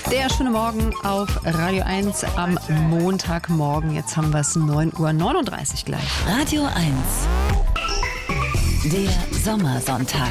Der schöne Morgen auf Radio 1 am Montagmorgen. Jetzt haben wir es 9:39 Uhr gleich. Radio 1. Der Sommersonntag.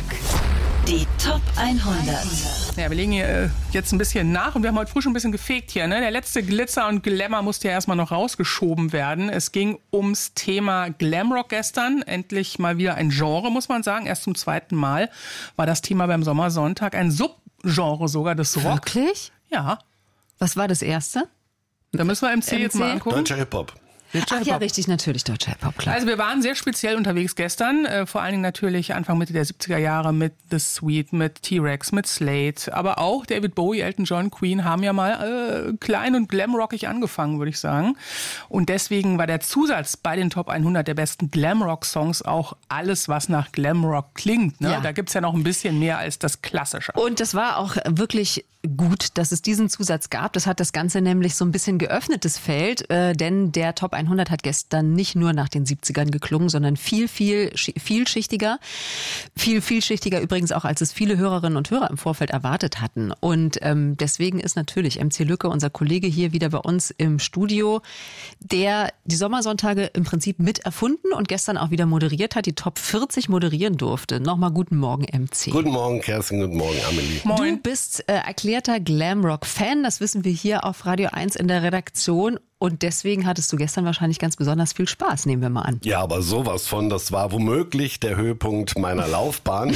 Die Top 100. Ja, wir legen hier jetzt ein bisschen nach und wir haben heute früh schon ein bisschen gefegt hier. Ne? Der letzte Glitzer und Glamour musste ja erstmal noch rausgeschoben werden. Es ging ums Thema Glamrock gestern. Endlich mal wieder ein Genre, muss man sagen. Erst zum zweiten Mal war das Thema beim Sommersonntag. Ein Subgenre sogar des Rock. Wirklich? Ja. Was war das erste? Da müssen wir MC jetzt mal angucken. Deutscher Hip-Hop. Ach ja, richtig, natürlich, deutscher Hip-Hop, klar. Also wir waren sehr speziell unterwegs gestern, vor allen Dingen natürlich Anfang Mitte der 70er Jahre mit The Sweet, mit T-Rex, mit Slade, aber auch David Bowie, Elton John, Queen haben ja mal klein und glamrockig angefangen, würde ich sagen. Und deswegen war der Zusatz bei den Top 100 der besten Glamrock-Songs auch alles, was nach Glamrock klingt. Ne? Ja. Da gibt's ja noch ein bisschen mehr als das Klassische. Und das war auch wirklich gut, dass es diesen Zusatz gab. Das hat das Ganze nämlich so ein bisschen geöffnetes Feld, denn der Top 100 hat gestern nicht nur nach den 70ern geklungen, sondern vielschichtiger. Vielschichtiger übrigens auch, als es viele Hörerinnen und Hörer im Vorfeld erwartet hatten. Und deswegen ist natürlich MC Lücke, unser Kollege hier wieder bei uns im Studio, der die Sommersonntage im Prinzip mit erfunden und gestern auch wieder moderiert hat, die Top 40 moderieren durfte. Nochmal guten Morgen, MC. Guten Morgen, Kerstin, guten Morgen, Amelie. Moin. Du bist erklärter Glamrock-Fan, das wissen wir hier auf Radio 1 in der Redaktion. Und deswegen hattest du gestern wahrscheinlich ganz besonders viel Spaß, nehmen wir mal an. Ja, aber sowas von, das war womöglich der Höhepunkt meiner Laufbahn.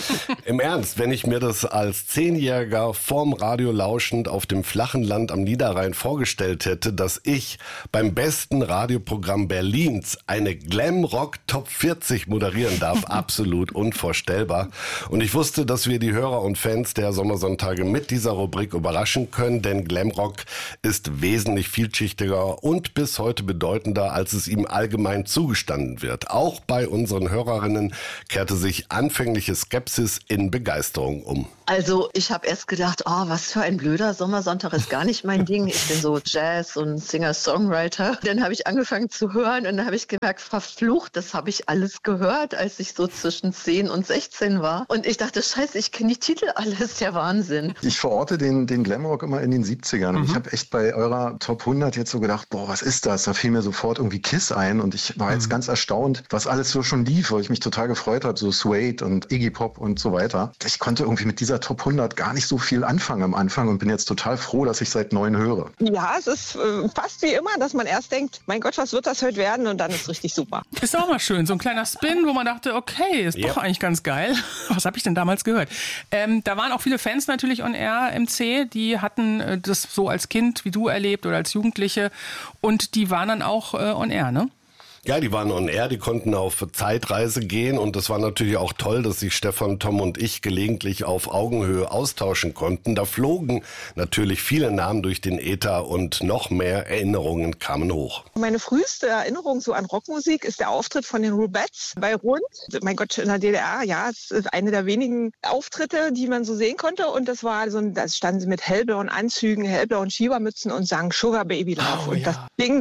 Im Ernst, wenn ich mir das als 10-Jähriger vorm Radio lauschend auf dem flachen Land am Niederrhein vorgestellt hätte, dass ich beim besten Radioprogramm Berlins eine Glamrock Top 40 moderieren darf, absolut unvorstellbar. Und ich wusste, dass wir die Hörer und Fans der Sommersonntage mit dieser Rubrik überraschen können, denn Glamrock ist wesentlich vielschichtiger und bis heute bedeutender, als es ihm allgemein zugestanden wird. Auch bei unseren Hörerinnen kehrte sich anfängliche Skepsis in Begeisterung um. Also ich habe erst gedacht, oh, was für ein blöder Sommersonntag, ist gar nicht mein Ding. Ich bin so Jazz- und Singer-Songwriter. Dann habe ich angefangen zu hören und dann habe ich gemerkt, verflucht, das habe ich alles gehört, als ich so zwischen 10 und 16 war. Und ich dachte, scheiße, ich kenne die Titel alles, der Wahnsinn. Ich verorte den Glamrock immer in den 70ern. Und ich habe echt bei eurer Top 100 jetzt so gedacht, boah, was ist das? Da fiel mir sofort irgendwie Kiss ein und ich war jetzt ganz erstaunt, was alles so schon lief, weil ich mich total gefreut habe, so Suede und Iggy Pop und so weiter. Ich konnte irgendwie mit dieser Top 100 gar nicht so viel anfangen am Anfang und bin jetzt total froh, dass ich seit 9 höre. Ja, es ist fast wie immer, dass man erst denkt, mein Gott, was wird das heute werden? Und dann ist richtig super. Ist auch mal schön, so ein kleiner Spin, wo man dachte, okay, ist doch eigentlich ganz geil. Was habe ich denn damals gehört? Da waren auch viele Fans natürlich on Air, MC, die hatten das so als Kind wie du erlebt oder als Jugendliche und die waren dann auch on Air, ne? Ja, die waren on air, die konnten auf Zeitreise gehen und das war natürlich auch toll, dass sich Stefan, Tom und ich gelegentlich auf Augenhöhe austauschen konnten. Da flogen natürlich viele Namen durch den Äther und noch mehr Erinnerungen kamen hoch. Meine früheste Erinnerung so an Rockmusik ist der Auftritt von den Rubettes bei Rund. Mein Gott, in der DDR, ja, es ist eine der wenigen Auftritte, die man so sehen konnte und das war so, da standen sie mit hellblauen Anzügen, hellblauen Schiebermützen und sangen Sugar Baby Love. Und das ging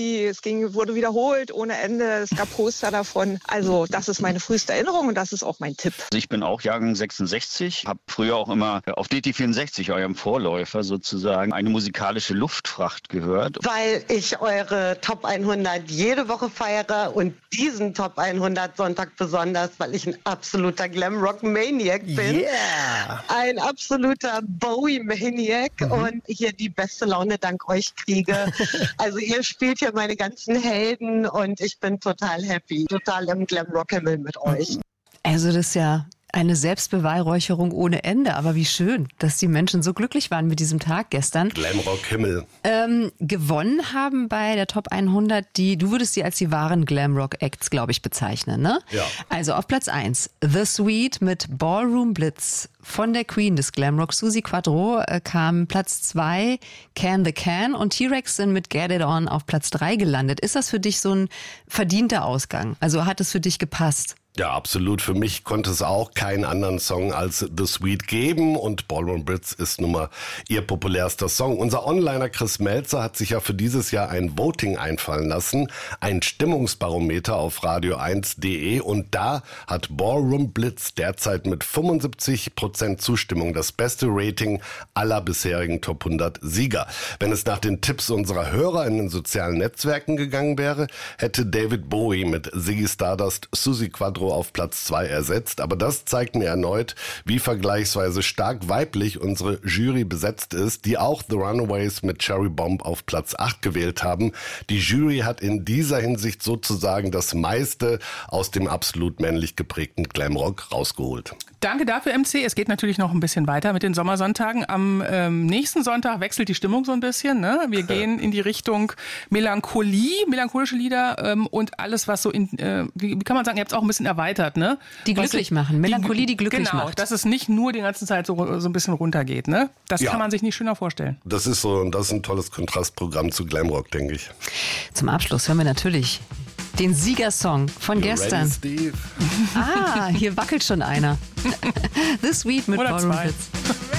wurde wiederholt ohne Ende. Es gab Poster davon. Also das ist meine früheste Erinnerung und das ist auch mein Tipp. Also ich bin auch Jahrgang 66, habe früher auch immer auf DT64, eurem Vorläufer sozusagen, eine musikalische Luftfracht gehört. Weil ich eure Top 100 jede Woche feiere und diesen Top 100 Sonntag besonders, weil ich ein absoluter Glamrock-Maniac bin. Yeah. Ein absoluter Bowie-Maniac und hier die beste Laune dank euch kriege. Also ihr spielt hier meine ganzen Helden und ich bin total happy, total im Glamrock-Himmel mit euch. Also das ist ja eine Selbstbeweihräucherung ohne Ende. Aber wie schön, dass die Menschen so glücklich waren mit diesem Tag gestern. Glamrock-Himmel. Gewonnen haben bei der Top 100 du würdest sie als die wahren Glamrock-Acts, glaube ich, bezeichnen, ne? Ja. Also auf Platz 1 The Sweet mit Ballroom Blitz. Von der Queen des Glamrock, Suzi Quatro, kam Platz 2 Can the Can und T-Rex sind mit Get It On auf Platz 3 gelandet. Ist das für dich so ein verdienter Ausgang? Also hat es für dich gepasst? Ja, absolut. Für mich konnte es auch keinen anderen Song als The Sweet geben und Ballroom Blitz ist nun mal ihr populärster Song. Unser Onliner Chris Melzer hat sich ja für dieses Jahr ein Voting einfallen lassen, ein Stimmungsbarometer auf radio1.de und da hat Ballroom Blitz derzeit mit 75% Zustimmung das beste Rating aller bisherigen Top 100 Sieger. Wenn es nach den Tipps unserer Hörer in den sozialen Netzwerken gegangen wäre, hätte David Bowie mit Ziggy Stardust Suzi Quatro auf Platz 2 ersetzt. Aber das zeigt mir erneut, wie vergleichsweise stark weiblich unsere Jury besetzt ist, die auch The Runaways mit Cherry Bomb auf Platz 8 gewählt haben. Die Jury hat in dieser Hinsicht sozusagen das meiste aus dem absolut männlich geprägten Glamrock rausgeholt. Danke dafür, MC. Es geht natürlich noch ein bisschen weiter mit den Sommersonntagen. Am nächsten Sonntag wechselt die Stimmung so ein bisschen. Ne? Wir gehen in die Richtung Melancholie, melancholische Lieder und alles, was so wie kann man sagen, ihr habt es auch ein bisschen erweitert. Ne? Die glücklich machen. Melancholie, die glücklich macht. Genau, dass es nicht nur die ganze Zeit so ein bisschen runtergeht. Ne? Das kann man sich nicht schöner vorstellen. Das ist ein tolles Kontrastprogramm zu Glamrock, denke ich. Zum Abschluss hören wir natürlich den Siegersong von gestern. Ready, Steve? Hier wackelt schon einer. The Sweet mit Oder Ballroom zwei. Blitz.